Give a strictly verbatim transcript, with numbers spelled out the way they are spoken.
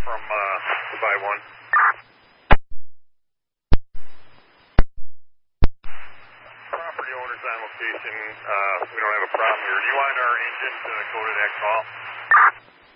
from uh, Dubai one. Property owner's on location. Uh, we don't have a problem here. Do you want our engine to go to that call?